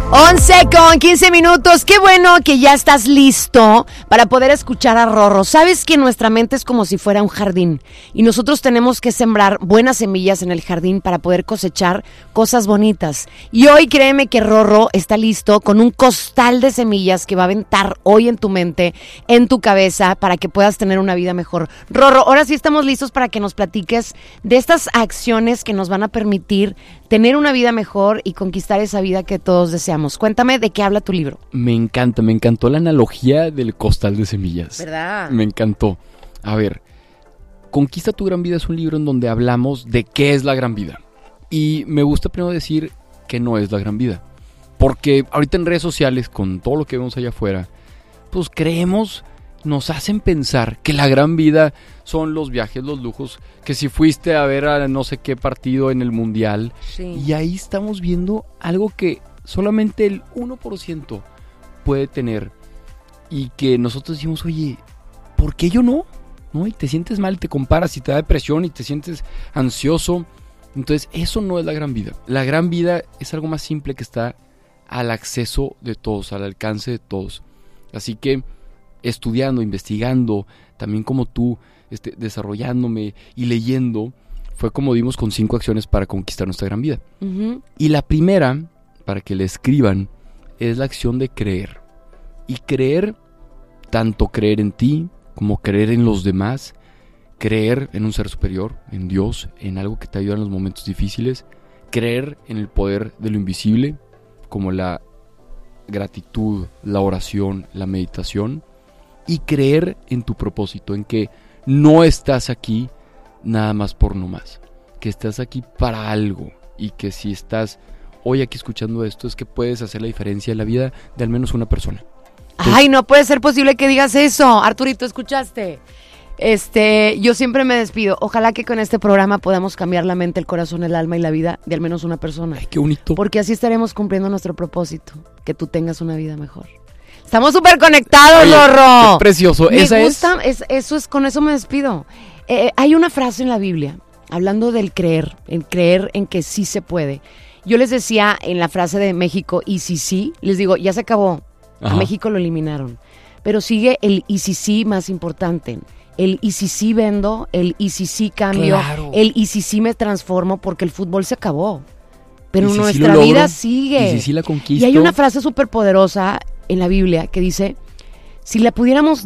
11:15. Qué bueno que ya estás listo para poder escuchar a Rorro. Sabes que nuestra mente es como si fuera un jardín y nosotros tenemos que sembrar buenas semillas en el jardín para poder cosechar cosas bonitas. Y hoy créeme que Rorro está listo con un costal de semillas que va a aventar hoy en tu mente, en tu cabeza, para que puedas tener una vida mejor. Rorro, ahora sí estamos listos para que nos platiques de estas acciones que nos van a permitir tener una vida mejor y conquistar esa vida que todos deseamos. Cuéntame de qué habla tu libro. Me encantó la analogía del costal de semillas. ¿Verdad? Me encantó. A ver, Conquista tu gran vida es un libro en donde hablamos de qué es la gran vida. Y me gusta primero decir que no es la gran vida. Porque ahorita en redes sociales, con todo lo que vemos allá afuera, pues creemos, nos hacen pensar que la gran vida son los viajes, los lujos, que si fuiste a ver a no sé qué partido en el mundial. Sí. Y ahí estamos viendo algo que solamente el 1% puede tener. Y que nosotros decimos, oye, ¿por qué yo no? ¿No? Y te sientes mal, te comparas y te da depresión y te sientes ansioso. Entonces eso no es la gran vida. La gran vida es algo más simple que está al acceso de todos, al alcance de todos. Así que estudiando, investigando, también como tú, desarrollándome y leyendo, fue como dimos con 5 acciones para conquistar nuestra gran vida. Uh-huh. Y la primera, para que le escriban, es la acción de creer. Y creer, tanto creer en ti, como creer en los demás, creer en un ser superior, en Dios, en algo que te ayuda en los momentos difíciles, creer en el poder de lo invisible, como la gratitud, la oración, la meditación, y creer en tu propósito, en que no estás aquí nada más por nomás, que estás aquí para algo, y que si estás hoy aquí escuchando esto es que puedes hacer la diferencia en la vida de al menos una persona. Entonces, ay, no puede ser posible que digas eso. Arturito, ¿escuchaste? Yo siempre me despido. Ojalá que con este programa podamos cambiar la mente, el corazón, el alma y la vida de al menos una persona. ay, qué bonito. Porque así estaremos cumpliendo nuestro propósito, que tú tengas una vida mejor. Estamos súper conectados, Rorro. Qué precioso. Me Esa gusta, con eso me despido. Hay una frase en la Biblia, hablando del creer, el creer en que sí se puede. Yo les decía en la frase de México, y si sí, les digo, ya se acabó. Ajá. A México lo eliminaron. Pero sigue el y si sí más importante. El y si sí vendo, el y si sí cambio, Claro. el y si sí me transformo, porque el fútbol se acabó. Pero ¿Y si sí nuestra lo logro? vida sigue. ¿Y si sí la conquisto? Y hay una frase súper poderosa en la Biblia que dice, si la pudiéramos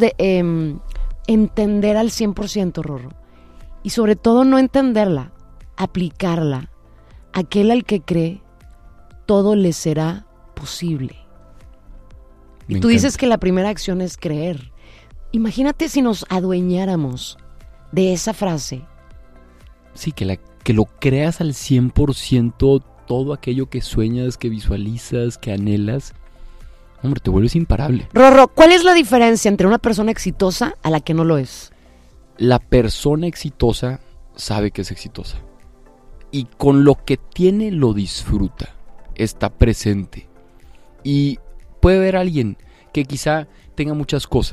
entender al 100%, Rorro, y sobre todo no entenderla, aplicarla, aquel al que cree, todo le será posible. Y tú dices que la primera acción es creer. Imagínate si nos adueñáramos de esa frase. Sí, que lo creas al 100%, todo aquello que sueñas, que visualizas, que anhelas. Hombre, te vuelves imparable. Rorro, ¿cuál es la diferencia entre una persona exitosa a la que no lo es? La persona exitosa sabe que es exitosa. Y con lo que tiene lo disfruta. Está presente. Y puede haber alguien que quizá tenga muchas cosas,